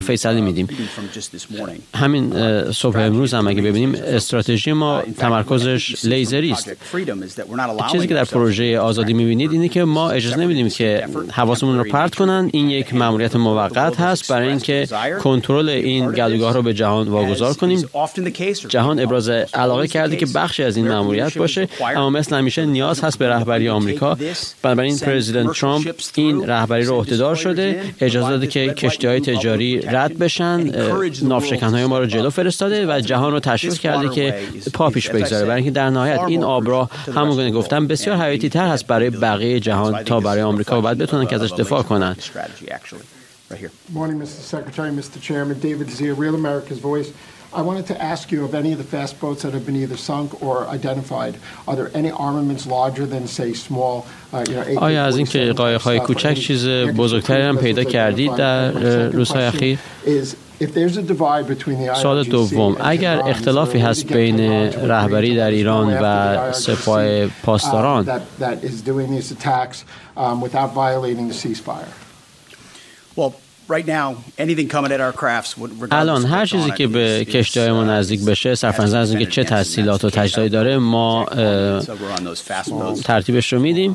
فیصله میدیم. همین صبح امروز هم اگه ببینیم استراتژی ما تمرکزش لیزری است. چیزی که در پروژه آزادی میبینید اینه که ما اجازه نمیدیم که حواسمون رو پرت کنن. این یک مأموریت موقت هست برای اینکه کنترل این گلوگاه رو به جهان واگذار کنیم. جهان ابراز علاقه کرده که بخشی از این مأموریت باشه، اما مثل همیشه نیاز هست به رهبری آمریکا. بنابراین پرزیدنت ترامپ این رهبری رو عهدهدار شده، اجازه داده که کشتی‌های تجاری رد بشن، ناوشکن‌های ما رو جلو فرستاده و جهان رو تشویق کرده که پا پیش بگذاره، برای اینکه در نهایت این آبراه همونگونه گفتم بسیار حیاتی تر هست برای بقیه جهان تا برای آمریکا و باید بتونن که ازش دفاع کنن. Morning, Mr. Secretary, Mr. Chairman, David Zia, Real America's Voice. I wanted to ask you of any of the fast boats that have been either sunk or identified, are there any armaments larger than, say, small, آیا از اینکه قایق‌های کوچک چیز بزرگتری هم پیدا کردید در روزهای اخیر؟ سوال دوم، اگر اختلافی هست بین رهبری در ایران و سپاه پاسداران، الان هر چیزی که به کشتی‌های ما نزدیک بشه، صرف نظر از اینکه چه تسهیلات و تجهیزاتی داره، ما ترتیبش رو میدیم.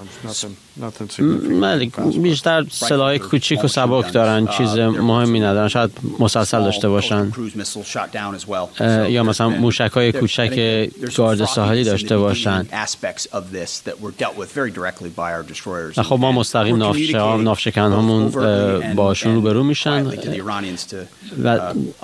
بیشتر سلاح کوچیک و سبک دارن، چیز مهمی ندارن، شاید مسلسل داشته باشن یا مثلا موشک‌های کوچک گارد ساحلی داشته باشن. خب ما مستقیم ناوشکن‌هامون باشون روبرو میشن و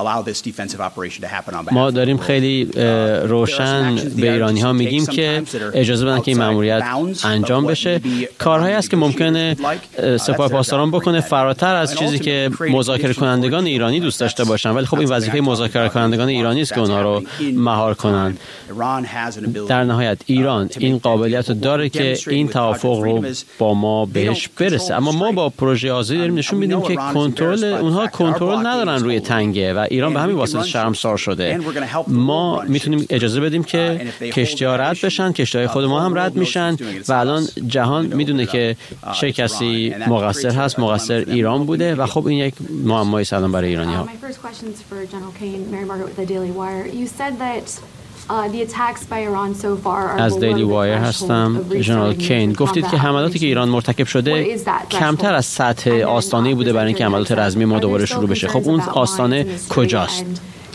ما داریم خیلی روشن به ایرانی‌ها میگیم که اجازه بدن که این مأموریت انجام بشه. کارهایی است که ممکنه سپاه پاسداران بکنه فراتر از چیزی که مذاکره کنندگان ایرانی دوست داشته باشن، ولی خب این وظیفه مذاکره کنندگان ایرانی است که اونها رو مهار کنن. در نهایت ایران این قابلیت رو داره که این توافق رو با ما بهش برسه، اما ما با پروژه آزادی داریم نشون میدیم که اونها کنترل ندارن روی تنگه و ایران به همین واسطه شرمسار شده. ما میتونیم اجازه بدیم که کشتی‌ها رد بشن، کشتی‌های خود ما هم رد میشن و الان جهان میدونه که چه کسی مقصر هست. مقصر ایران بوده و خب این یک معمای سلام برای ایرانی‌ها. از دیلی وایر هستم. جنرال کین، گفتید که حملاتی که ایران مرتکب شده کمتر از سطح آستانه‌ای بوده برای اینکه حملات رزمی ما دوباره شروع بشه. خب اون آستانه کجاست؟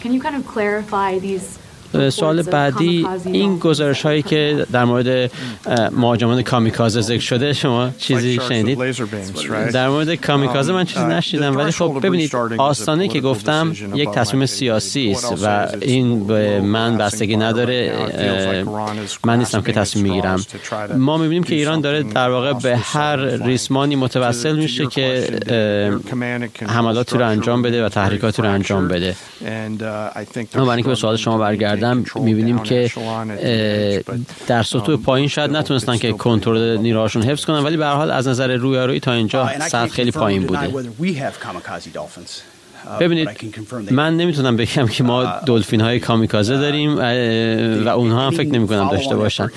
سوال بعدی، این گزارش هایی که در مورد مهاجمان کامیکازه ذکر شده، شما چیزی شنیدید؟ در مورد کامیکازه من چیزی نشیدم، ولی خب ببینید آستانه که گفتم یک تصمیم سیاسی است و این به من بستگی نداره، من نیستم که تصمیم میگیرم. ما میبینیم که ایران داره در واقع به هر ریسمانی متوسل میشه که حملاتی رو انجام بده و تحریکاتی رو انجام بده. اما برای اینکه به سوال شما برگردم، میبینیم که در سطوح پایین شاید نتونستن که کنترل نیروهاشون حفظ کنن، ولی به هر حال از نظر رویارویی تا اینجا سطح خیلی پایین بوده. ببینید من نمیتونم بگم که ما دلفین های کامیکازه داریم و اونها هم فکر نمی کنم داشته باشن.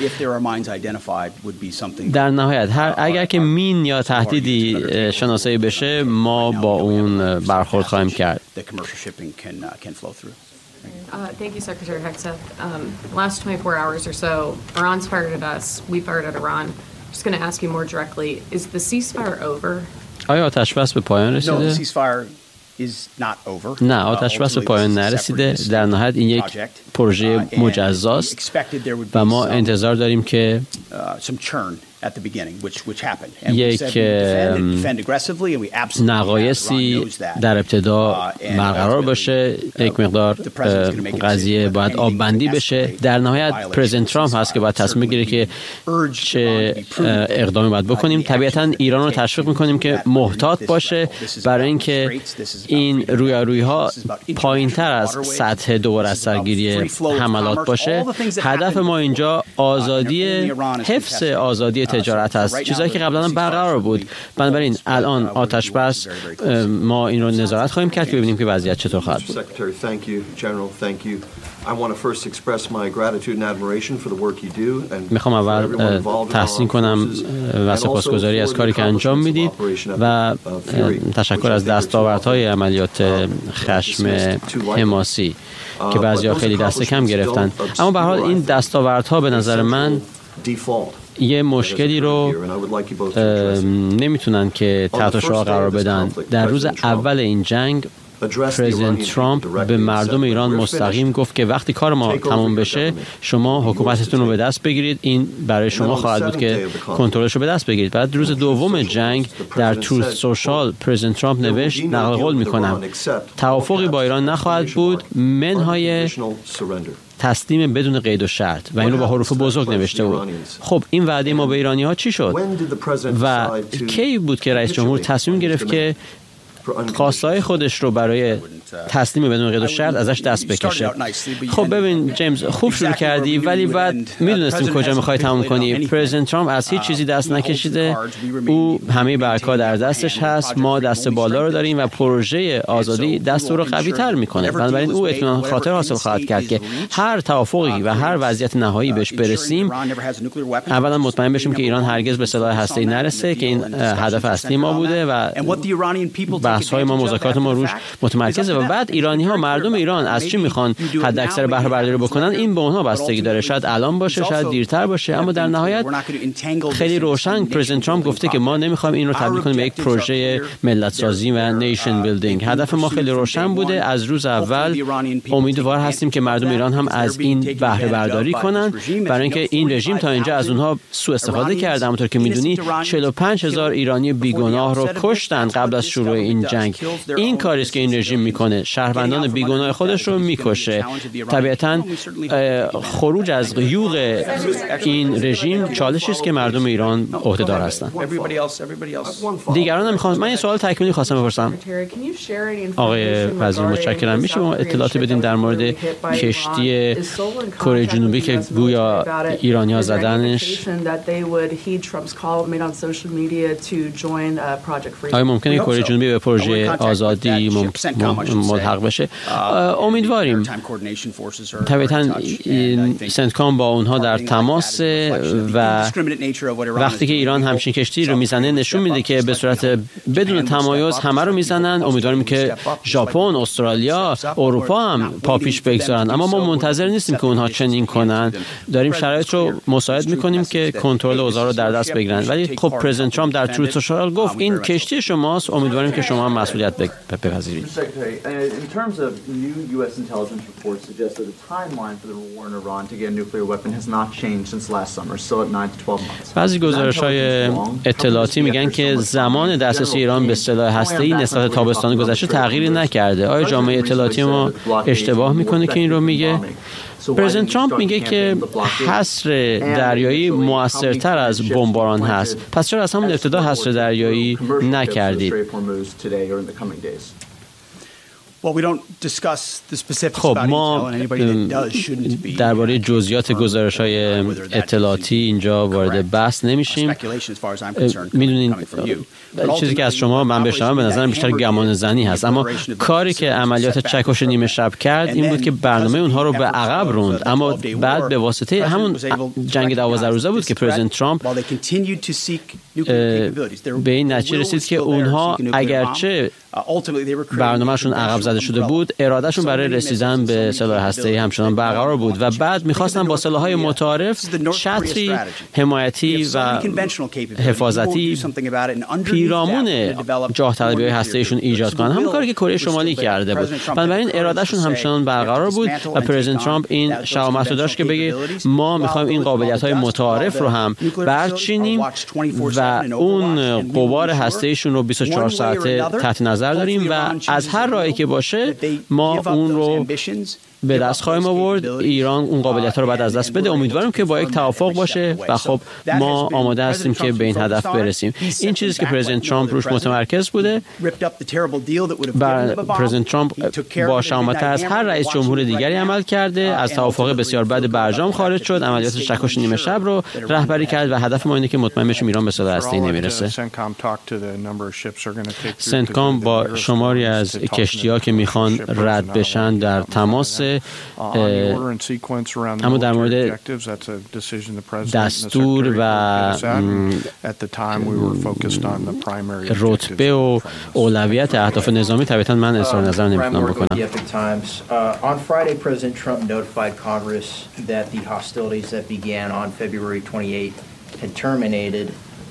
در نهایت اگر که مین یا تهدیدی شناسایی بشه، ما با اون برخورد خواهیم کرد. Thank you, Secretary Hegseth. Last 24 hours or so, Iran's fired at us, we fired at Iran. Just going to ask you more directly, is the ceasefire over? آیا آتش بس به پایان رسیده؟ نه، آتش بس به پایان نرسیده. در نهایت این یک پروژه مجزاست و ما انتظار داریم که یک نقایصی در ابتدا برقرار باشه، یک مقدار قضیه باید آب بندی بشه. در نهایت پرزیدنت ترامپ هست که باید تصمیم بگیره که چه اقدامی باید بکنیم. طبیعتاً ایران رو تشویق میکنیم که محتاط باشه برای اینکه این رویارویی‌ها پایین‌تر از سطح دوباره از سرگیری حملات باشه. هدف ما اینجا آزادی، حفظ آزادی تجارت است، چیزایی که قبلا برقرار بود. بنابراین الان آتش بس ما این رو نظارت خواهیم کرد که ببینیم که وضعیت چطور خواهد بود. میخوام اول تحسین کنم و سپاسگزاری از کاری که انجام میدید و تشکر از دستاوردهای عملیات خشم حماسی که بعضیا خیلی دست کم گرفتن، اما به هر حال این دستاوردها به نظر من یه مشکلی رو نمیتونن که تحت شعاع قرار بدن. در روز اول این جنگ پرزیدنت ترامپ به مردم ایران مستقیم گفت که وقتی کار ما تمام بشه شما حکومتتون رو به دست بگیرید، این برای شما خواهد بود که کنترلش رو به دست بگیرید. بعد روز دوم جنگ در تروث سوشال پرزیدنت ترامپ نوشت نقل قول میکنم توافقی با ایران نخواهد بود منهای تسلیم بدون قید و شرط، و این رو با حروف بزرگ نوشته بود. خب این وعده ما به ایرانی ها چی شد و کی بود که رئیس جمهور تصمیم گرفت که خواستهای خودش رو برای تسلیم بدون قید و شرط ازش دست بکشه؟ خب ببین جیمز، خوب شروع کردی ولی بعد میدونستیم کجا میخوای تموم کنی. پرزیدنت ترامپ از هیچ چیزی دست نکشیده، او همه برگ‌ها در دستش هست، ما دست بالا رو داریم و پروژه آزادی دست رو قوی تر میکنه. بنابراین او اطمینان خاطر حاصل خواهد کرد که هر توافقی و هر وضعیت نهایی بهش برسیم اولا مطمئن بشیم که ایران هرگز به سلاح هسته‌ای نرسه که این هدف اصلی ما بوده و بحث‌های ما مذاکرات ما روش متمرکزه، و بعد ایرانی‌ها مردم ایران از چی میخوان حداکثر بهره برداری بکنن این به اونها بستگی داره. شاید الان باشه، شاید دیرتر باشه، اما در نهایت خیلی روشن پرزیدنت ترامپ گفته که ما نمیخوایم این رو تبدیل کنیم به یک پروژه ملت سازی و نیشن بیلدینگ. هدف ما خیلی روشن بوده از روز اول. امیدوار هستیم که مردم ایران هم از این بهره برداری کنن، برای اینکه این رژیم تا اینجا از اونها سوء استفاده کرده. همونطور که میدونی 45,000 ایرانی بیگناه رو کشتن قبل از شروع این جنگ. این کاری است که این رژیم میکنه، شهروندان بیگناه خودش رو میکشه. طبیعتاً خروج از قیوق این رژیم چالشی است که مردم ایران عهده‌دار هستند. دیگران هم میخوان. من این سوال تکمیلی خواستم بپرسم آقای وزیر، متشکرم. میشه ما اطلاعاتی بدین در مورد کشتی کره جنوبی که گویا ایرانی‌ها زدنش؟ آیا ممکنه کره جنوبی به پروژه آزادی ملحق بشه؟ امیدواریم. طبعا سنتکام با اونها در تماس و وقتی که ایران همچین کشتی رو میزنه نشون میده که به صورت بدون تمایز همه رو میزنن. امیدواریم که ژاپن، استرالیا، اروپا هم پا پیش بگذارن، اما ما منتظر نیستیم که اونها چنین کنن. داریم شرایط رو مساعد میکنیم که کنترل اوضاع رو در دست بگیرن. ولی خب پرزیدنت ترامپ در تروث سوشال گفت این کشتی شماست، امیدواریم که شما هم مسئولیت بپذیرید. بعضی گزارش‌های اطلاعاتی میگن که زمان دسترسی ایران به سلاح هسته‌ای نسبت تابستان گذشته تغییری نکرده. آیا جامعه اطلاعاتی ما اشتباه میکنه که این رو میگه؟ پرزیدنت ترامپ میگه که حصر دریایی موثرتر از بمباران هست. پس چرا از همون ابتدا حصر دریایی نکردید؟ خب ما درباره جزئیات گزارش‌های اطلاعاتی اینجا وارد بحث نمیشیم. میدونین چیزی که از شما من بشنوم به نظرم بیشتر گمان زنی هست، اما کاری که عملیات چکش نیمه شب کرد این بود که برنامه اونها رو به عقب روند. اما بعد به واسطه همون جنگ 12 روزه بود که پرزیدنت ترامپ به این نتیجه رسید که اونها اگرچه برنامه‌شون عقب زده شده بود، ارادهشون برای رسیدن به سلاح هسته‌ای همچنان برقرار بود و بعد می‌خواستن با سلاح‌های متعارف چتری حمایتی و حفاظتی پیرامون جاه طلبی هسته‌ایشون ایجاد کنن، همون کاری که کره شمالی کرده بود. بنابراین ارادهشون همچنان برقرار بود و پرزیدنت ترامپ این شجاعت رو داشت که بگه ما می‌خوایم این قابلیت‌های متعارف رو هم برچینیم و اون غبار هسته‌ایشون رو 24 ساعته تحت نظر داریم و از هر راهی که باشه ما اون رو به دست خواهیم آورد. ایران اون قابلیت‌ها رو بعد از دست بده. امیدوارم که با یک توافق باشه و خب ما آماده هستیم که به این هدف برسیم. این چیزی که پرزیدنت ترامپ روش متمرکز بوده. پرزیدنت ترامپ با شماتت از هر رئیس جمهور دیگری عمل کرده، از توافق بسیار بد برجام خارج شد، عملیات چکش نیمه شب رو رهبری کرد و هدف ما اینه که مطمئن بشیم ایران به سلاح هسته‌ای نمیرسه. سنتکام با شماری از کشتی‌ها که میخوان رد بشن در تماس، اما در مورد دستور و رتبه و اولویت اهداف نظامی طبیعتاً من اظهار نظر نمیتونم بکنم. On Friday, President Trump notified Congress that the hostilities that began on February 28 had terminated.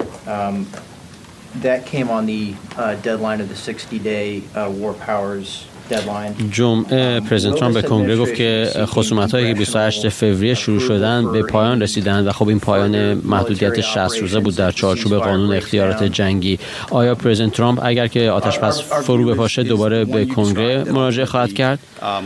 That came on the deadline of the 60-day war powers. جمعه پرزیدنت ترامپ به کنگره گفت که خصومت‌هایی که 28 فوریه شروع شدن به پایان رسیدند و خب این پایان محدودیت 60 روزه بود در چارچوب قانون اختیارات جنگی. آیا پرزیدنت ترامپ اگر که آتش‌بس فرو بپاشه دوباره به کنگره مراجعه خواهد کرد؟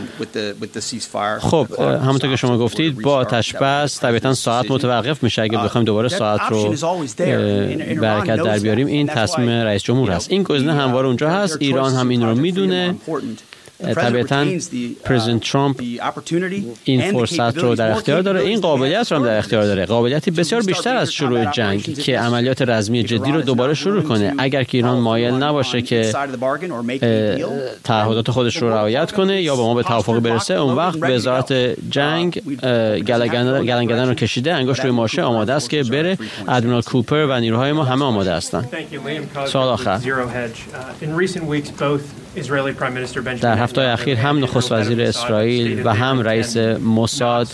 خب همونطور که شما گفتید با آتش‌بس طبیعتاً ساعت متوقف میشه. اگه بخوایم دوباره ساعت رو به حرکت در بیاریم این تصمیم رئیس جمهور است. این گزینه همواره اونجا هست. ایران هم این رو میدونه. طبیعتاً پرزیدنت ترامپ این فرصت رو در اختیار داره، این قابلیت رو هم در اختیار داره، قابلیتی بسیار بیشتر از شروع جنگ که عملیات رزمی جدی رو دوباره شروع کنه. اگر که ایران مایل نباشه که تعهدات خودش رو رعایت کنه یا با ما به توافق برسه، اون وقت وزارت جنگ گلنگدن رو کشیده، انگشت روی ماشه، آماده است که بره. ادمیرال کوپر و نیروهای ما همه آماده هستن. سوال آخر. در هفته اخیر هم نخست وزیر اسرائیل و هم رئیس موساد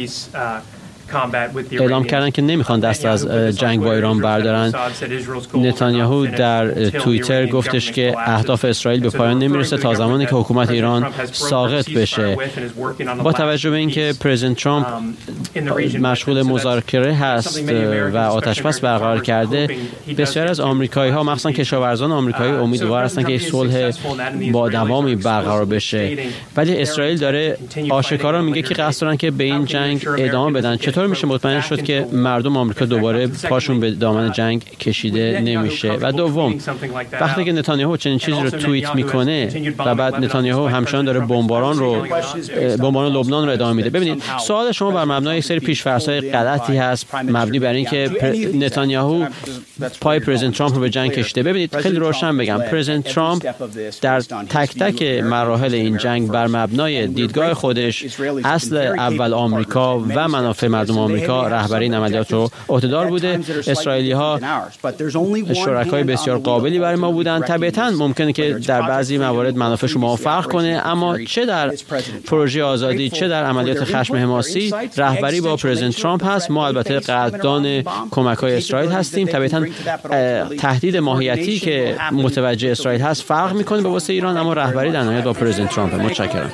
اعلام کردن که نمیخوان دست از جنگ با ایران بردارن. نتانیاهو در توییتر گفتش که اهداف اسرائیل به پایان نمیرسه تا زمانی که حکومت ایران ساقط بشه. با توجه به اینکه پرزیدنت ترامپ مشغول مذاکره هست و آتش‌بس برقرار کرده، بسیار از آمریکایی‌ها مخصوصا کشاورزان آمریکایی امیدوار هستن که یک صلح با دوامی برقرار بشه، ولی اسرائیل داره آشکارا میگه که قصد دارن که به این جنگ ادامه بدن. چطور میشه مطمئن شد که مردم آمریکا دوباره پاشون به دامن جنگ کشیده نمیشه؟ و دوم، وقتی که نتانیاهو چنین چیزی رو توییت میکنه و بعد نتانیاهو همچنان داره بمباران لبنان رو ادامه میده. ببینید سوال شما بر مبنای یک سری پیش‌فرض‌های غلطی هست، مبنی بر اینکه نتانیاهو پای پرزیدنت ترامپ رو به جنگ کشیده. ببینید خیلی روشن بگم، پرزیدنت ترامپ در تک تک مراحل این جنگ بر مبنای دیدگاه خودش، اصل اول آمریکا و منافع مردم آمریکا، رهبری این عملیات رو عهده‌دار بوده. اسرائیلی‌ها شرکای بسیار قابلی برای ما بودن. طبیعتاً ممکنه که در بعضی موارد منافع شما فرق کنه، اما چه در پروژه آزادی چه در عملیات خشم حماسی رهبری با پرزیدنت ترامپ هست. ما البته قدردان کمک‌های اسرائیل هستیم. طبیعتاً تهدید ماهیتی که متوجه اسرائیل هست فرق می‌کنه به واسه ایران، اما رهبری در نهایت با پرزیدنت ترامپ. متشکرم.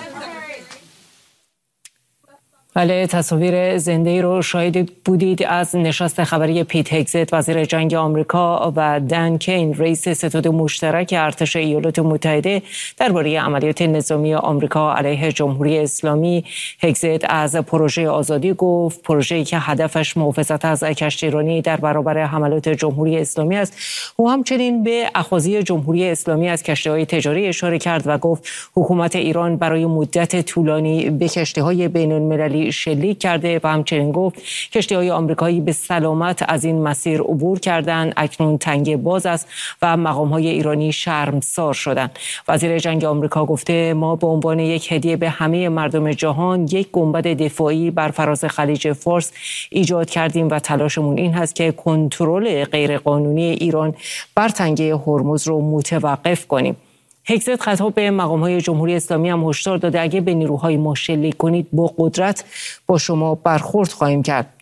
بله، تصاویر زنده‌ای رو شاهد بودید از نشست خبری پیت هگزت وزیر جنگ آمریکا و دن کین رئیس ستاد مشترک ارتش ایالات متحده درباره عملیات نظامی آمریکا علیه جمهوری اسلامی. هگزت از پروژه آزادی گفت، پروژه‌ای که هدفش محافظت از کشتیرانی در برابر حملات جمهوری اسلامی است. او همچنین به اخاذی جمهوری اسلامی از کشتی‌های تجاری اشاره کرد و گفت حکومت ایران برای مدت طولانی به کشتی‌های بین‌المللی شلیک کرده و همچنین گفت کشتی‌های آمریکایی به سلامت از این مسیر عبور کردند، اکنون تنگه باز است و مقام‌های ایرانی شرمسار شدند. وزیر جنگ آمریکا گفته ما به عنوان یک هدیه به همه مردم جهان یک گنبد دفاعی بر فراز خلیج فارس ایجاد کردیم و تلاشمون این هست که کنترل غیرقانونی ایران بر تنگه هرمز رو متوقف کنیم. هگزت خطاب به مقام‌های جمهوری اسلامی هم هشدار داده اگه به نیروهای ما شلیک کنید با قدرت با شما برخورد خواهیم کرد.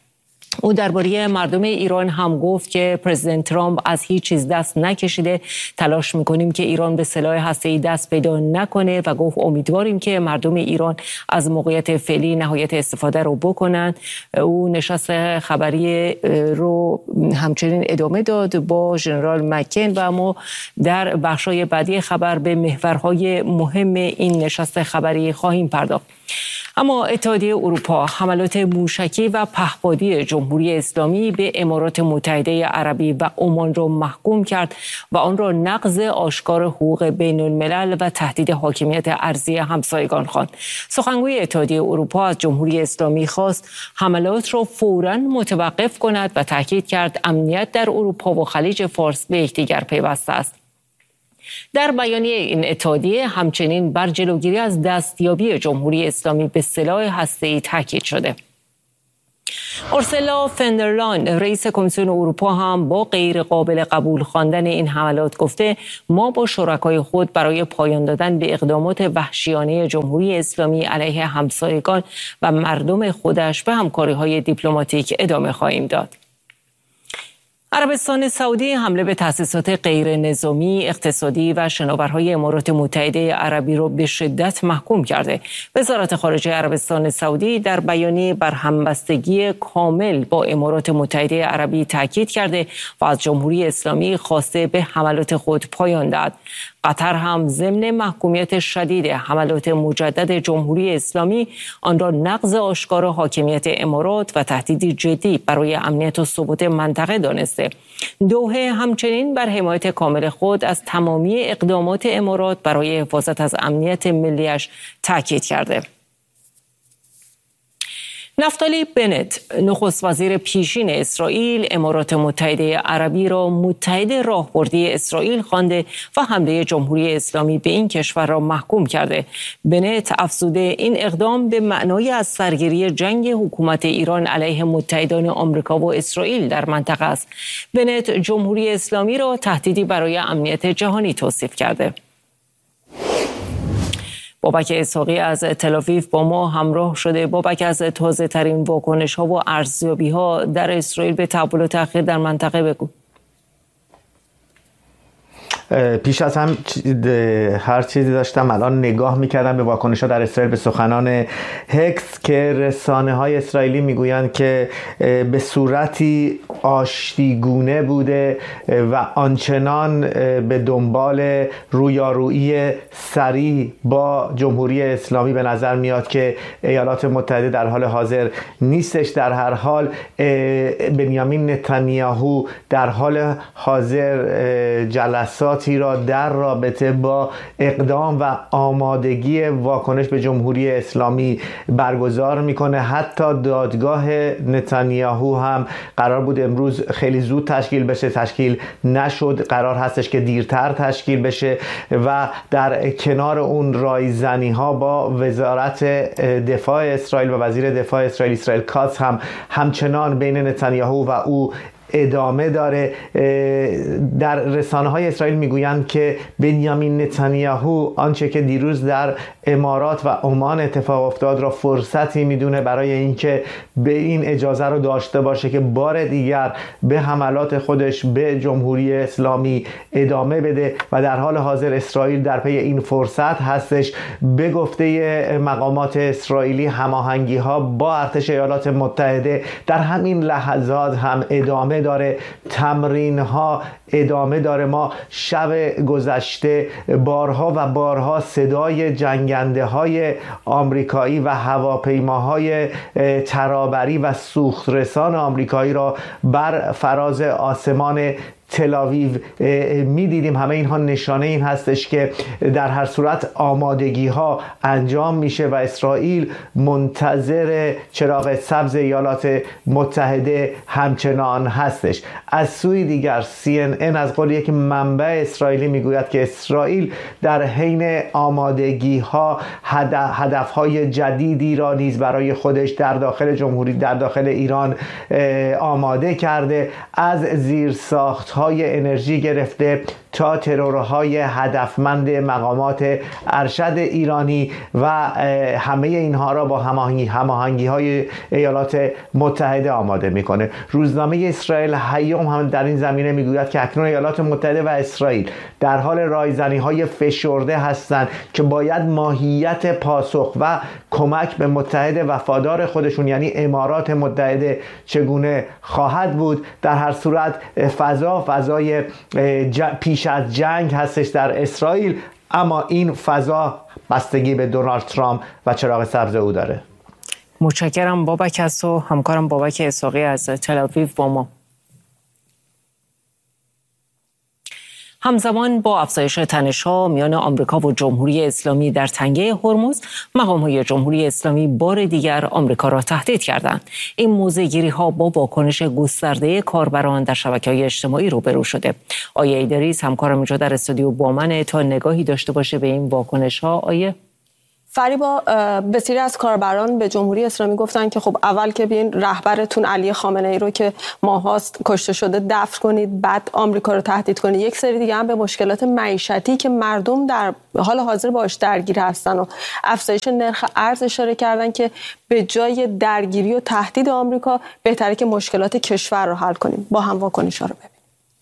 او درباره مردم ایران هم گفت که پرزیدنت ترامپ از هیچ چیز دست نکشیده. تلاش میکنیم که ایران به سلاح هسته‌ای دست پیدا نکنه و گفت امیدواریم که مردم ایران از موقعیت فعلی نهایت استفاده رو بکنن. او نشست خبری رو همچنین ادامه داد با ژنرال مکین و ما در بخشای بعدی خبر به محورهای مهم این نشست خبری خواهیم پرداخت. اما اتحادیه اروپا حملات موشکی و پهپادی جمهوری اسلامی به امارات متحده عربی و عمان را محکوم کرد و آن را نقض آشکار حقوق بین الملل و تهدید حاکمیت ارضی همسایگان خواند. سخنگوی اتحادیه اروپا از جمهوری اسلامی خواست حملات را فوراً متوقف کند و تاکید کرد امنیت در اروپا و خلیج فارس به یکدیگر پیوسته است. در بیانیه این اتحادیه همچنین بر جلوگیری از دستیابی جمهوری اسلامی به سلاح هسته‌ای تاکید شده. اورسولا فون در لاین رئیس کمیسیون اروپا هم با غیر قابل قبول خواندن این حملات گفته ما با شرکای خود برای پایان دادن به اقدامات وحشیانه جمهوری اسلامی علیه همسایگان و مردم خودش به همکاری‌های دیپلماتیک ادامه خواهیم داد. عربستان سعودی حمله به تأسیسات غیر نظامی، اقتصادی و شناورهای امارات متحده عربی را به شدت محکوم کرده. وزارت خارجه عربستان سعودی در بیانیه بر همبستگی کامل با امارات متحده عربی تاکید کرده و از جمهوری اسلامی خواسته به حملات خود پایان دهد. قطر هم ضمن محکومیت شدید حملات مجدد جمهوری اسلامی آن را نقض آشکار حاکمیت امارات و تهدیدی جدی برای امنیت و ثبات منطقه دانسته. دوحه همچنین بر حمایت کامل خود از تمامی اقدامات امارات برای حفاظت از امنیت ملیش تاکید کرده. نفتالی بنت نخست وزیر پیشین اسرائیل امارات متحده عربی را متحد راهبردی اسرائیل خوانده و حمله جمهوری اسلامی به این کشور را محکوم کرده. بنت افزوده این اقدام به معنای از سرگیری جنگ حکومت ایران علیه متحدان آمریکا و اسرائیل در منطقه است. بنت جمهوری اسلامی را تهدیدی برای امنیت جهانی توصیف کرده. بابک اسحاقی از تل‌آویو با ما همراه شده. بابک، از تازه ترین واکنش ها و ارزیابی ها در اسرائیل به تحولات اخیر در منطقه بگو. پیش از هم هر چیزی داشتم الان نگاه میکردم به واکنش‌ها در اسرائیل به سخنان هکس که رسانه‌های اسرائیلی میگویند که به صورتی آشتیگونه بوده و آنچنان به دنبال رویارویی سریع با جمهوری اسلامی به نظر میاد که ایالات متحده در حال حاضر نیستش. در هر حال بنیامین نتانیاهو در حال حاضر جلساتی را در رابطه با اقدام و آمادگی واکنش به جمهوری اسلامی برگزار میکنه. حتی دادگاه نتانیاهو هم قرار بود امروز خیلی زود تشکیل بشه، تشکیل نشد، قرار هستش که دیرتر تشکیل بشه و در کنار اون رایزنی ها با وزارت دفاع اسرائیل و وزیر دفاع اسرائیل کاتس هم همچنان بین نتانیاهو و او ادامه داره. در رسانه های اسرائیل میگویند که بنیامین نتانیاهو آنچه که دیروز در امارات و عمان اتفاق افتاد را فرصتی میدونه برای اینکه به این اجازه رو داشته باشه که بار دیگر به حملات خودش به جمهوری اسلامی ادامه بده و در حال حاضر اسرائیل در پی این فرصت هستش. به گفته مقامات اسرائیلی هماهنگی ها با ارتش ایالات متحده در همین لحظات هم ادامه داره، تمرین ها ادامه داره. ما شب گذشته بارها و بارها صدای جنگنده های آمریکایی و هواپیماهای ترابری و سوخترسان آمریکایی را بر فراز آسمان تل‌آویو می‌دیدیم. همه اینها نشانه این هستش که در هر صورت آمادگی ها انجام میشه و اسرائیل منتظر چراغ سبز ایالات متحده همچنان هستش. از سوی دیگر CNN از قول یک منبع اسرائیلی میگوید که اسرائیل در حین آمادگی ها هدف های جدیدی را نیز برای خودش در داخل ایران آماده کرده، از زیرساخت های انرژی گرفته تا ترورهای هدفمند مقامات ارشد ایرانی و همه اینها را با هماهنگی‌های ایالات متحده آماده میکنه. روزنامه اسرائیل هیوم هم در این زمینه میگوید که اکنون ایالات متحده و اسرائیل در حال رایزنی‌های فشرده هستند که باید ماهیت پاسخ و کمک به متحد وفادار خودشون یعنی امارات متحده چگونه خواهد بود. در هر صورت فضای پیش از جنگ هستش در اسرائیل، اما این فضا بستگی به دونالد ترامپ و چراغ سبز او داره. متشکرم بابک از تو، همکارم بابک اسحاقی از تل آویو با ما. همزمان با افزایش تنش‌ها میان آمریکا و جمهوری اسلامی در تنگه هرمز، مقام‌های جمهوری اسلامی بار دیگر آمریکا را تهدید کردند. این موضع‌گیری‌ها با واکنش گسترده کاربران در شبکه‌های اجتماعی روبرو شده. آیه ایدریس همکارم اینجا در استودیو با منه تا نگاهی داشته باشه به این واکنش‌ها. آیه فریبا، بسیاری از کاربران به جمهوری اسلامی گفتن که خب اول که بیاین رهبرتون علی خامنه ای رو که ماهاست کشته شده دفن کنید، بعد آمریکا رو تهدید کنید. یک سری دیگه هم به مشکلات معیشتی که مردم در حال حاضر باهاش درگیر هستن و افزایش نرخ ارز اشاره کردن که به جای درگیری و تهدید آمریکا بهتره که مشکلات کشور رو حل کنیم. با هم واکنش‌ها رو ببینیم.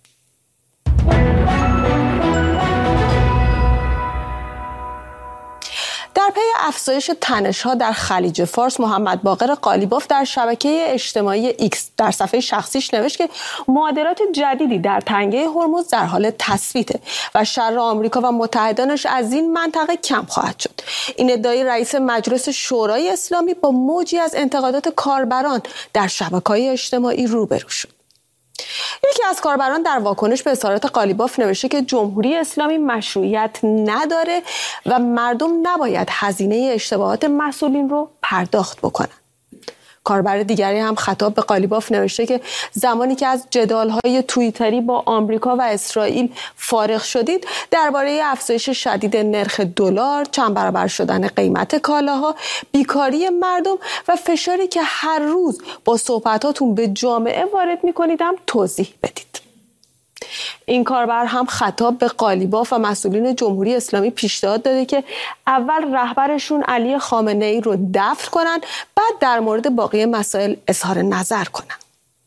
در پی افزایش تنش‌ها در خلیج فارس، محمد باقر قالیباف در شبکه اجتماعی ایکس در صفحه شخصیش نوشت که معادلات جدیدی در تنگه هرمز در حال تثبیته و شر آمریکا و متحدانش از این منطقه کم خواهد شد. این ادعای رئیس مجلس شورای اسلامی با موجی از انتقادات کاربران در شبکه‌های اجتماعی روبرو شد. یکی از کاربران در واکنش به اظهارات قالیباف نوشته که جمهوری اسلامی مشروعیت نداره و مردم نباید هزینه اشتباهات مسئولین رو پرداخت بکنن. کاربر دیگری هم خطاب به قالیباف نوشته که زمانی که از جدال‌های توییتری با آمریکا و اسرائیل فارغ شدید، درباره افزایش شدید نرخ دلار، چند برابر شدن قیمت کالاها، بیکاری مردم و فشاری که هر روز با صحبتاتون به جامعه وارد می‌کنید هم توضیح بدید. این کاربر هم خطاب به قالیباف و مسئولین جمهوری اسلامی پیشنهاد داده که اول رهبرشون علی خامنه ای رو دفن کنن، بعد در مورد باقی مسائل اظهار نظر کنن.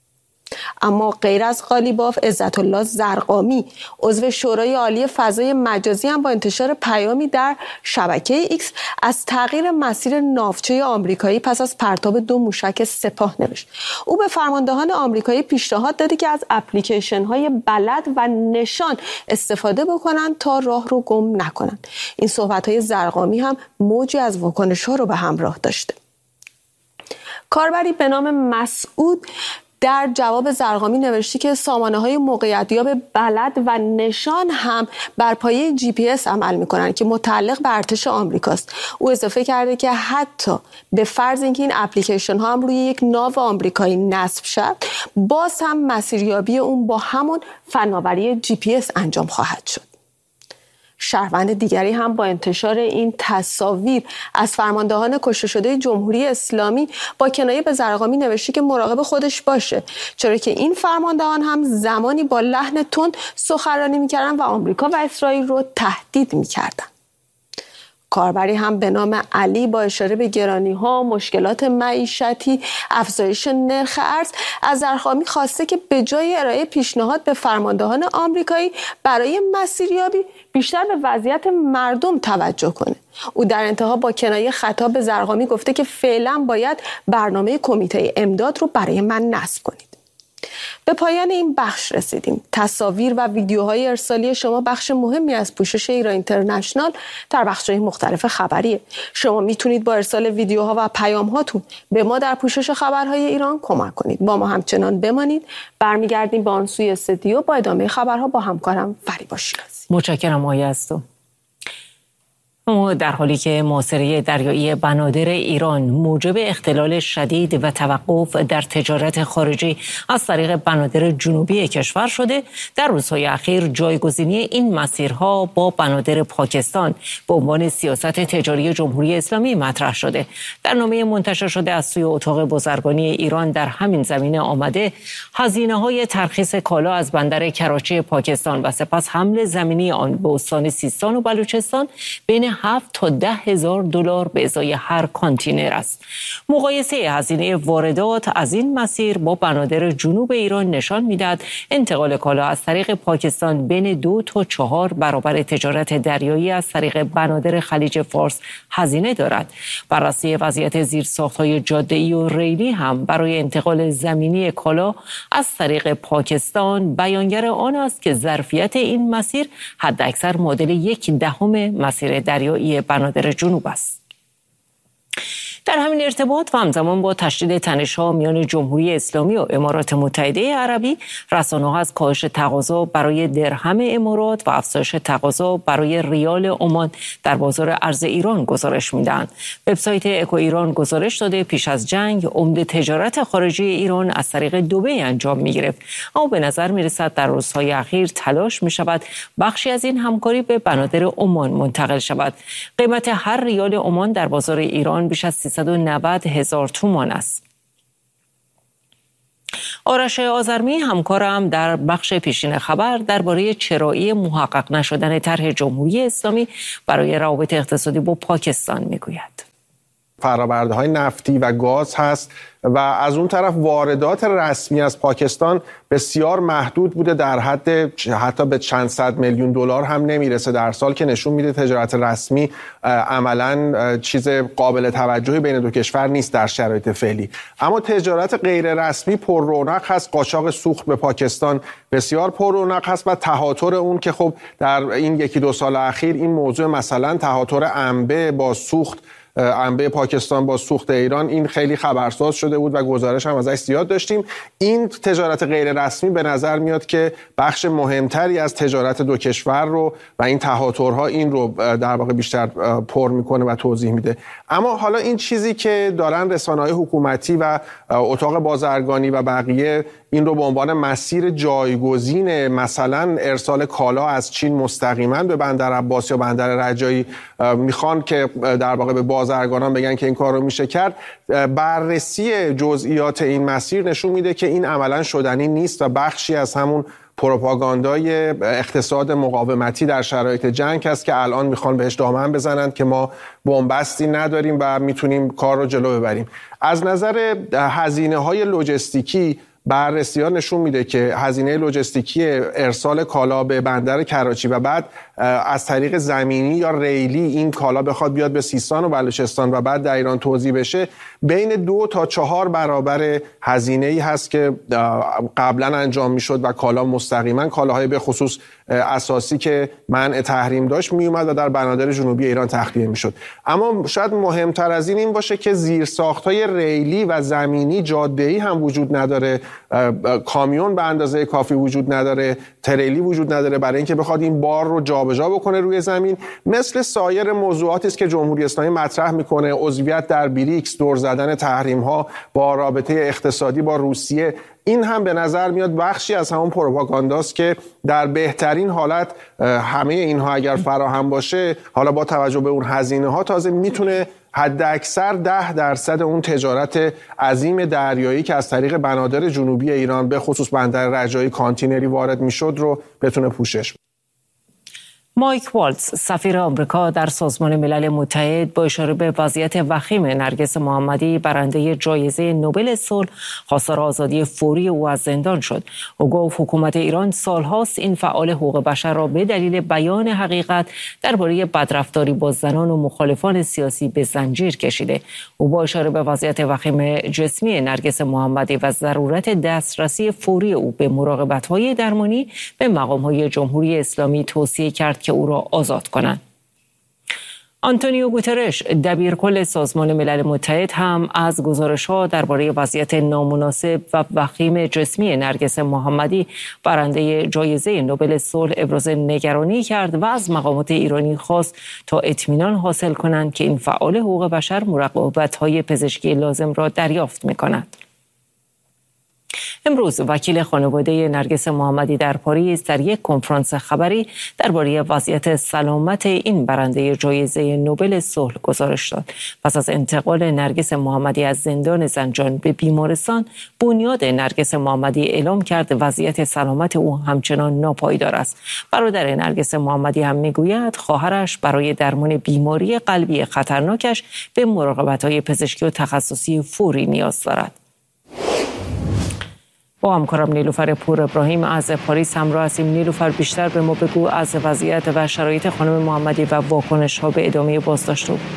اما غیر از قالیباف، عزت الله زرقامی عضو شورای عالی فضای مجازی هم با انتشار پیامی در شبکه ایکس از تغییر مسیر ناوچه آمریکایی پس از پرتاب 2 موشک سپاه نوشت. او به فرماندهان آمریکایی پیشنهاد داده که از اپلیکیشن‌های بلد و نشان استفاده بکنن تا راه رو گم نکنن. این صحبت‌های زرقامی هم موجی از واکنش‌ها رو به همراه داشته. کاربری به نام مسعود در جواب زرقامی نوشته که سامانه‌های موقعیت‌یاب بلد و نشان هم بر پایه GPS عمل می‌کنند که متعلق به ارتش آمریکاست. او اضافه کرده که حتی به فرض اینکه این اپلیکیشن‌ها هم روی یک ناو آمریکایی نصب شد، باز هم مسیریابی اون با همون فناوری GPS انجام خواهد شد. شهروند دیگری هم با انتشار این تصاویر از فرماندهان کشته شده جمهوری اسلامی با کنایه به زرقامی نوشته که مراقب خودش باشه، چرا که این فرماندهان هم زمانی با لحن تند سخنرانی می‌کردن و آمریکا و اسرائیل رو تهدید می‌کردن. کاربری هم به نام علی با اشاره به گرانی‌ها، مشکلات معیشتی، افزایش نرخ ارز از زرقامی خواسته که به جای ارائه پیشنهاد به فرماندهان آمریکایی برای مسیریابی بیشتر به وضعیت مردم توجه کنه. او در انتها با کنایه خطاب به زرقامی گفته که فعلا باید برنامه کمیته امداد رو برای من نصب کنید. به پایان این بخش رسیدیم. تصاویر و ویدیوهای ارسالی شما بخش مهمی از پوشش ایران اینترنشنال در بخش‌های مختلف خبریه. شما میتونید با ارسال ویدیوها و پیام‌هاتون به ما در پوشش خبرهای ایران کمک کنید. با ما همچنان بمانید. برمیگردیم به آن سوی استودیو با ادامه خبرها با همکارم فریبا شیرازی. متشکرم آیه از تو. اما در حالی که محاصره دریایی بنادر ایران موجب اختلال شدید و توقف در تجارت خارجی از طریق بنادر جنوبی کشور شده، در روزهای اخیر جایگزینی این مسیرها با بنادر پاکستان به عنوان سیاست تجاری جمهوری اسلامی مطرح شده. در نامه منتشر شده از سوی اتاق بازرگانی ایران در همین زمینه آمده هزینه‌های ترخیص کالا از بندر کراچی پاکستان و سپس حمل زمینی آن به استان سیستان و بلوچستان بین 7 تا 10 هزار دلار به ازای هر کانتینر است. مقایسه هزینه واردات از این مسیر با بنادر جنوب ایران نشان می‌دهد انتقال کالا از طریق پاکستان بین 2 تا 4 برابر تجارت دریایی از طریق بنادر خلیج فارس هزینه دارد. بررسی وضعیت زیرساخت‌های جاده‌ای و ریلی هم برای انتقال زمینی کالا از طریق پاکستان بیانگر آن است که ظرفیت این مسیر حداکثر معادل 1/10 مسیر دریایی بنادر جنوب است. در همین ارتباط و همزمان با تشدید تنش‌ها میان جمهوری اسلامی و امارات متحده عربی، رسانه‌ها از کاهش تقاضا برای درهم امارات و افزایش تقاضا برای ریال عمان در بازار ارز ایران گزارش میدهند. وبسایت اکو ایران گزارش داده پیش از جنگ عمده تجارت خارجی ایران از طریق دبی انجام می‌گرفت، اما به نظر می‌رسد در روزهای اخیر تلاش می‌شود بخشی از این همکاری به بنادر عمان منتقل شود. قیمت هر ریال عمان در بازار ایران بیش از 390,000 تومان است. آرش آذرمی همکارم در بخش پیشین خبر درباره چرایی محقق نشدن طرح جمهوری اسلامی برای روابط اقتصادی با پاکستان میگوید. فرآورده‌های نفتی و گاز هست و از اون طرف واردات رسمی از پاکستان بسیار محدود بوده، در حد حتی به چند صد میلیون دلار هم نمیرسه در سال، که نشون میده تجارت رسمی عملاً چیز قابل توجهی بین دو کشور نیست در شرایط فعلی. اما تجارت غیر رسمی پر رونق هست. قاچاق سوخت به پاکستان بسیار پر رونق هست و تهاتر اون که خب در این 1-2 سال اخیر این موضوع مثلا تهاتر انبه با سوخت انبه پاکستان با سوخت ایران این خیلی خبرساز شده بود و گزارش هم ازش زیاد داشتیم. این تجارت غیر رسمی به نظر میاد که بخش مهمتری از تجارت دو کشور رو و این تهاترها این رو در واقع بیشتر پر میکنه و توضیح میده. اما حالا این چیزی که دارن رسانه‌های حکومتی و اتاق بازرگانی و بقیه این رو به عنوان مسیر جایگزین مثلا ارسال کالا از چین مستقیما به بندر عباس یا بندر رجایی میخوان که در واقع به بازرگانان بگن که این کار رو میشه کرد، بررسی جزئیات این مسیر نشون میده که این عملا شدنی نیست و بخشی از همون پروپاگاندای اقتصاد مقاومتی در شرایط جنگ است که الان میخوان بهش دامن بزنند که ما بنبستی نداریم و میتونیم کار رو جلو ببریم. از نظر هزینه‌های لوجستیکی بررسی‌ها نشون میده که هزینه لوجستیکی ارسال کالا به بندر کراچی و بعد از طریق زمینی یا ریلی این کالا بخواد بیاد به سیستان و بلوچستان و بعد در ایران توزیع بشه بین 2 تا 4 برابر هزینه‌ای هست که قبلا انجام میشد و کالا مستقیما کالاهای به خصوص اساسی که منع تحریم داشت میومد و در بنادر جنوبی ایران تخلیه میشد. اما شاید مهمتر از این باشه که زیرساخت‌های ریلی و زمینی جاده‌ای هم وجود نداره، کامیون به اندازه کافی وجود نداره، تریلی وجود نداره برای اینکه بخواد این بار رو جابجا بکنه روی زمین. مثل سایر موضوعاتی است که جمهوری اسلامی مطرح میکنه، عضویت در بریکس، دور زدن تحریم ها با رابطه اقتصادی با روسیه، این هم به نظر میاد بخشی از همون پروپاگانداست که در بهترین حالت همه اینها اگر فراهم باشه، حالا با توجه به اون هزینه ها تازه میتونه حد اکثر 10% اون تجارت عظیم دریایی که از طریق بنادر جنوبی ایران به خصوص بندر رجایی کانتینری وارد میشد رو بتونه پوشش. مایک والتز سفیر آمریکا در سازمان ملل متحد با اشاره به وضعیت وخیم نرگس محمدی برنده جایزه نوبل صلح خواستار آزادی فوری او از زندان شد. او گفت حکومت ایران سالهاست این فعال حقوق بشر را به دلیل بیان حقیقت درباره بدرفتاری با زنان و مخالفان سیاسی به زنجیر کشیده. او با اشاره به وضعیت وخیم جسمی نرگس محمدی و ضرورت دسترسی فوری او به مراقبت‌های درمانی به مقام‌های جمهوری اسلامی توصیه کرد که او را آزاد کنند. آنتونیو گوترش دبیرکل سازمان ملل متحد هم از گزارش‌ها درباره وضعیت نامناسب و وخیم جسمی نرگس محمدی برنده جایزه نوبل صلح ابراز نگرانی کرد و از مقامات ایرانی خواست تا اطمینان حاصل کنند که این فعال حقوق بشر مراقبت‌های پزشکی لازم را دریافت می‌کند. امروز وکیل خانواده نرگس محمدی در پاریس در یک کنفرانس خبری درباره وضعیت سلامت این برنده جایزه نوبل صلح گزارش داد. پس از انتقال نرگس محمدی از زندان زنجان به بیمارستان، بنیاد نرگس محمدی اعلام کرد وضعیت سلامت او همچنان ناپایدار است. برادر نرگس محمدی هم میگوید خواهرش برای درمان بیماری قلبی خطرناکش به مراقبت‌های پزشکی و تخصصی فوری نیاز دارد. با همکارم نیلوفر پور ابراهیم از پاریس همراه هستیم. نیلوفر، بیشتر به ما بگو از وضعیت و شرایط خانم محمدی و واکنش ها به ادامه بازداشت او.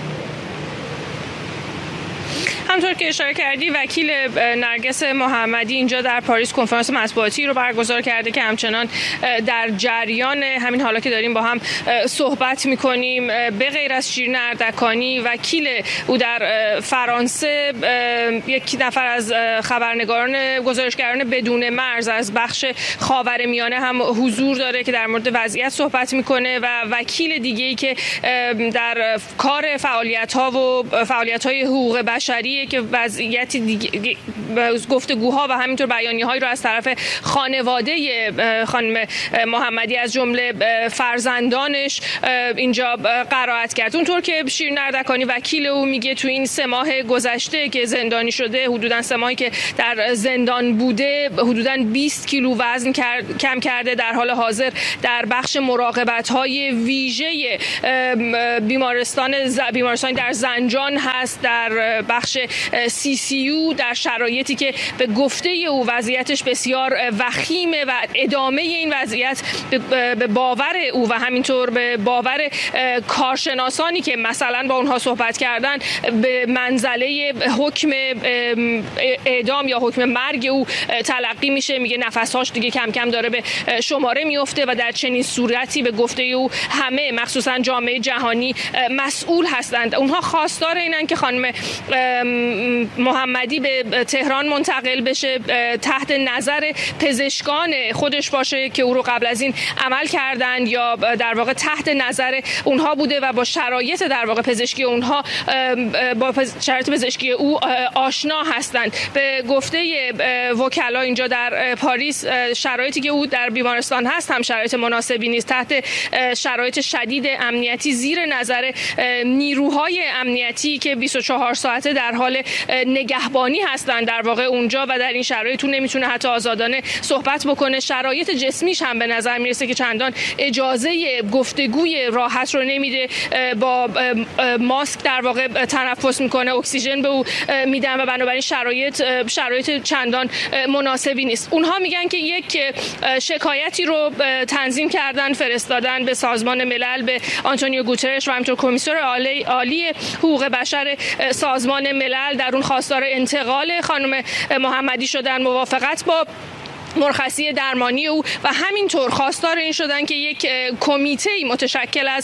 همطور که اشاره کردی، وکیل نرگس محمدی اینجا در پاریس کنفرانس مطبوعاتی رو برگزار کرده که همچنان در جریان همین حالا که داریم با هم صحبت می‌کنیم. به غیر از شیرین اردکانی وکیل او در فرانسه، یک نفر از خبرنگاران گزارشگران بدون مرز از بخش خاورمیانه هم حضور داره که در مورد وضعیت صحبت می‌کنه و وکیل دیگه‌ای که در کار فعالیت‌های حقوق بشری که وضعیت دیگه گفتگوها و همینطور بیانیه‌هایی رو از طرف خانواده خانم محمدی از جمله فرزندانش اینجا قرائت کرد. اونطور که شیرین اردکانی وکیل او میگه تو این 3 ماه گذشته که زندانی شده، حدوداً 3 ماهی که در زندان بوده، حدوداً 20 کیلو وزن کم کرده. در حال حاضر در بخش مراقبت‌های ویژه بیمارستان در زنجان هست، در بخش CCU، در شرایطی که به گفته او وضعیتش بسیار وخیمه و ادامه این وضعیت به باور او و همینطور به باور کارشناسانی که مثلا با اونها صحبت کردن به منزله حکم اعدام یا حکم مرگ او تلقی میشه. میگه نفسهاش دیگه کم کم داره به شماره میفته و در چنین صورتی به گفته او همه، مخصوصا جامعه جهانی، مسئول هستند. اونها خواستار اینن که خانم محمدی به تهران منتقل بشه، تحت نظر پزشکان خودش باشه که او رو قبل از این عمل کردند یا در واقع تحت نظر اونها بوده و با شرایط در واقع پزشکی اونها، با شرایط پزشکی او آشنا هستند. به گفته وکلا اینجا در پاریس، شرایطی که او در بیمارستان هست هم شرایط مناسبی نیست. تحت شرایط شدید امنیتی، زیر نظر نیروهای امنیتی که 24 ساعته در حال نگهبانی هستند در واقع اونجا و در این شرایط نمیتونه حتی آزادانه صحبت بکنه. شرایط جسمیش هم به نظر میرسه که چندان اجازه گفتگوی راحت رو نمیده. با ماسک در واقع تنفس میکنه، اکسیژن به او میدن و بنابراین شرایط چندان مناسبی نیست. اونها میگن که یک شکایتی رو تنظیم کردن، فرستادن به سازمان ملل، به آنتونیو گوترش و همینطور کمیسر عالی حقوق بشر سازمان ملل. در اون خواستار انتقال خانم محمدی شدن، موافقت با مرخصی درمانی او و همینطور خواستار این شدن که یک کمیته متشکل از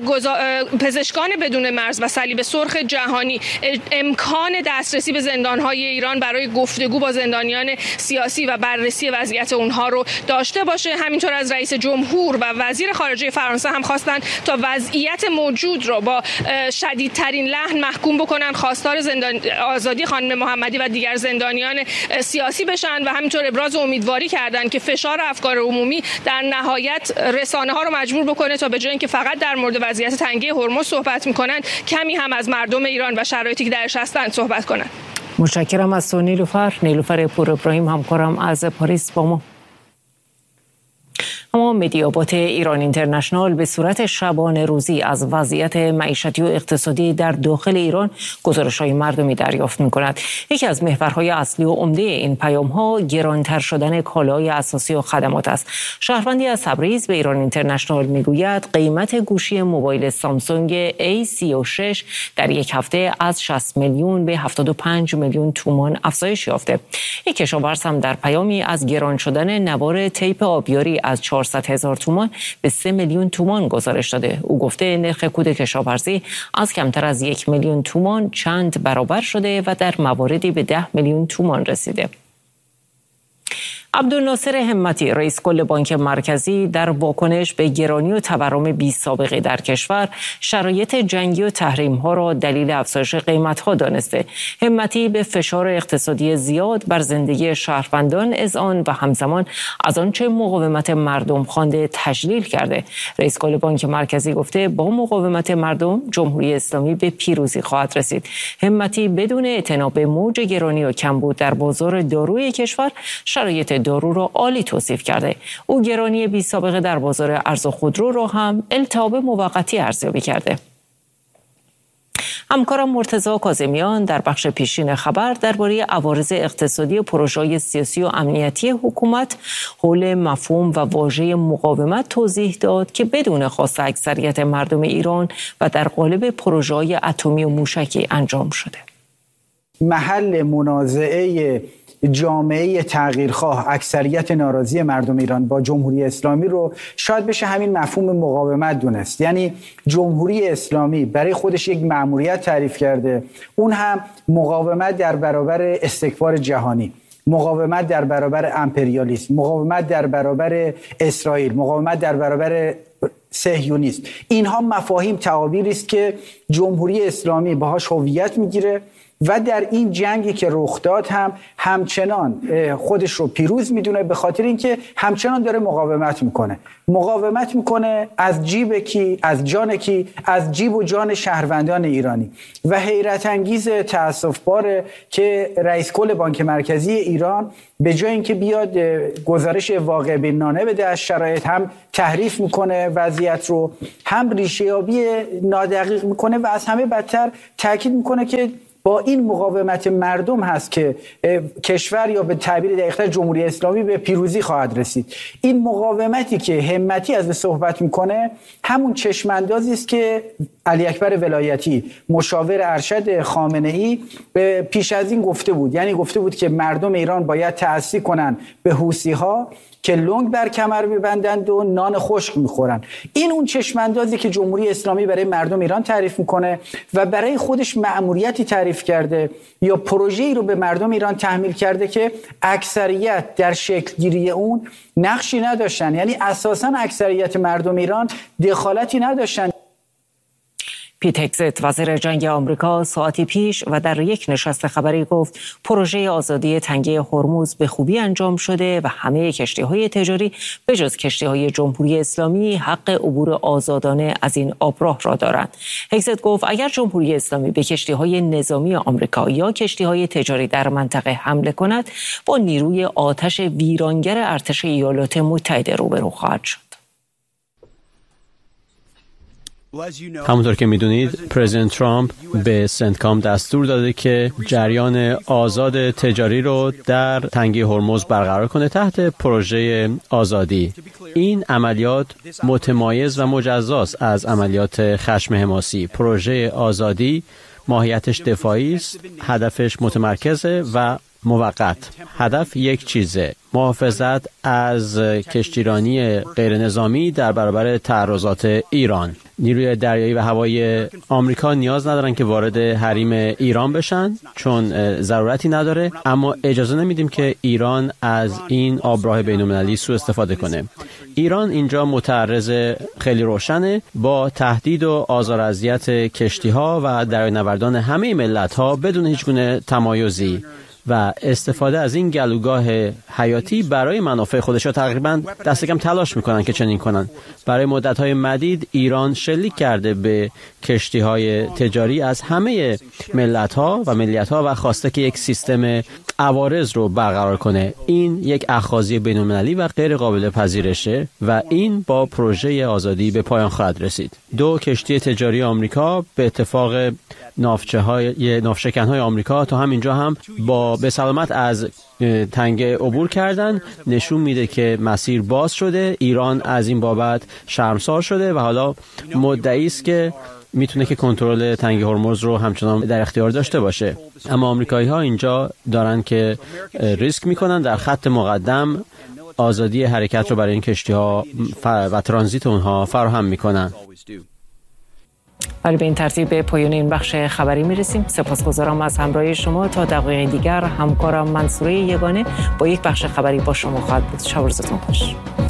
پزشکان بدون مرز و صلیب سرخ جهانی امکان دسترسی به زندان‌های ایران برای گفتگو با زندانیان سیاسی و بررسی وضعیت اونها رو داشته باشه. همینطور از رئیس جمهور و وزیر خارجه فرانسه هم خواستن تا وضعیت موجود رو با شدیدترین لحن محکوم بکنن، خواستار آزادی خانم محمدی و دیگر زندانیان سیاسی بشن و همینطور ابراز امیدواری کردن که فشار افکار عمومی در نهایت رسانه ها رو مجبور بکنه تا به جای اینکه فقط در مورد وضعیت تنگه هرمز صحبت میکنن، کمی هم از مردم ایران و شرایطی که درش هستند صحبت کنن. متشکرم از تو نیلوفر پور ابراهیم، همکارم از پاریس با ما. اما مدیابات ایران اینترنشنال به صورت شبانه روزی از وضعیت معیشتی و اقتصادی در داخل ایران گزارش‌های مردمی دریافت می‌کند. یکی از محورهای اصلی و عمده این پیام‌ها گرانتر شدن کالاهای اساسی و خدمات است. شهروندی از تبریز به ایران اینترنشنال می‌گوید قیمت گوشی موبایل سامسونگ A36 در یک هفته از 60 میلیون به 75 میلیون تومان افزایش یافته. یک کشاورز هم در پیامی از گران شدن نوار تیپ آبیاری از 400,000 تومان به 3 میلیون تومان گزارش داده. او گفته نرخ کود کشاورزی از کمتر از 1 میلیون تومان چند برابر شده و در مواردی به 10 میلیون تومان رسیده. عبدالناصر همتی رئیس کل بانک مرکزی در واکنش به گرانی و تورم بی سابقه در کشور شرایط جنگی و تحریم ها را دلیل افزایش قیمت ها دانسته. همتی به فشار اقتصادی زیاد بر زندگی شهروندان اذعان و همزمان از آنچه مقاومت مردم خوانده تجلیل کرده. رئیس کل بانک مرکزی گفته با مقاومت مردم جمهوری اسلامی به پیروزی خواهد رسید. همتی بدون اعتنا به موج گرانی و کمبود در بازار داروی کشور شرایط دارو را عالی توصیف کرده. او گرانی بی سابقه در بازار ارز و خودرو را هم التهاب موقتی ارزیابی کرده. همکارم مرتضی کاظمیان در بخش پیشین خبر درباره عوارض اقتصادی و پروژه‌های سیاسی و امنیتی حکومت حول مفهوم و واژه مقاومت توضیح داد که بدون خواست اکثریت مردم ایران و در قالب پروژه‌های اتمی و موشکی انجام شده. محل منازعه جامعه تغییرخواه اکثریت ناراضی مردم ایران با جمهوری اسلامی رو شاید بشه همین مفهوم مقاومت دونست. یعنی جمهوری اسلامی برای خودش یک مأموریت تعریف کرده، اون هم مقاومت در برابر استکبار جهانی، مقاومت در برابر امپریالیسم، مقاومت در برابر اسرائیل، مقاومت در برابر صهیونیسم. اینها مفاهیم تعابیری است که جمهوری اسلامی باهاش هویت میگیره و در این جنگی که رخ داد هم همچنان خودش رو پیروز میدونه، به خاطر اینکه همچنان داره مقاومت میکنه از جیب کی، از جان کی، از جیب و جان شهروندان ایرانی. و حیرت انگیز تأسف باره که رئیس کل بانک مرکزی ایران به جای اینکه بیاد گزارش واقع بینانه بده از شرایط، هم تحریف میکنه وضعیت رو، هم ریشه‌یابی نادقیق میکنه و از همه بدتر تاکید میکنه که با این مقاومت مردم هست که کشور یا به تعبیر دقیق‌تر جمهوری اسلامی به پیروزی خواهد رسید. این مقاومتی که همتی از به صحبت میکنه همون چشماندازی است که علی اکبر ولایتی مشاور ارشد خامنه‌ای پیش از این گفته بود. یعنی گفته بود که مردم ایران باید تعصی کنن به حوثی‌ها که لنگ بر کمر میبندند و نان خشک میخورن. این اون چشماندازی که جمهوری اسلامی برای مردم ایران تعریف میکنه و برای خودش مأموریتی تعریف کرده یا پروژه‌ای رو به مردم ایران تحمیل کرده که اکثریت در شکل گیری اون نقشی نداشتن. یعنی اساساً اکثریت مردم ایران دخالتی نداشتن. پیت هگزت وزیر جنگ آمریکا ساعتی پیش و در یک نشست خبری گفت پروژه آزادی تنگه هرمز به خوبی انجام شده و همه کشتی‌های تجاری به جز کشتی‌های جمهوری اسلامی حق عبور آزادانه از این آبراه را دارند. هگزت گفت اگر جمهوری اسلامی به کشتی‌های نظامی آمریکا یا کشتی‌های تجاری در منطقه حمله کند با نیروی آتش ویرانگر ارتش ایالات متحده روبرو خواهد شد. همونطور که میدونید پرزیدنت ترامپ به سنتکام دستور داده که جریان آزاد تجاری رو در تنگه هرمز برقرار کنه تحت پروژه آزادی. این عملیات متمایز و مجزاست از عملیات خشم حماسی. پروژه آزادی ماهیتش دفاعی است، هدفش متمرکزه و موقت. هدف یک چیزه: محافظت از کشتیرانی غیر نظامی در برابر تعرضات ایران. نیروی دریایی و هوایی آمریکا نیاز ندارن که وارد حریم ایران بشن چون ضرورتی نداره، اما اجازه نمیدیم که ایران از این آبراه بین‌المللی سوء استفاده کنه. ایران اینجا متعرض خیلی روشنه با تهدید و آزار و اذیت کشتی‌ها و دریانوردان همه ملت‌ها بدون هیچ گونه تمایزی و استفاده از این گلوگاه حیاتی برای منافع خودشا تقریبا دست کم تلاش میکنن که چنین کنن. برای مدت‌های مدید ایران شلیک کرده به کشتی‌های تجاری از همه ملت‌ها و ملیت‌ها و خواسته که یک سیستم عوارض رو برقرار کنه. این یک اخاذی بین‌المللی و غیر قابل پذیرشه و این با پروژه آزادی به پایان خواهد رسید. 2 کشتی تجاری آمریکا به اتفاق ناوشکن‌های آمریکا تا همینجا هم به سلامت از تنگه عبور کردن. نشون میده که مسیر باز شده. ایران از این بابت شرمسار شده و حالا مدعی است که میتونه که کنترل تنگه هرمز رو همچنان در اختیار داشته باشه. اما آمریکایی‌ها اینجا دارن که ریسک میکنن در خط مقدم آزادی حرکت رو برای این کشتی‌ها و ترانزیت اونها فراهم میکنن. ولی به این ترتیب به پایان این بخش خبری میرسیم. سپاسگزارم از همراهی شما. تا دقایق دیگر همکارم منصوره یگانه با یک بخش خبری با شما خواهد بود. شب روزتون خوش.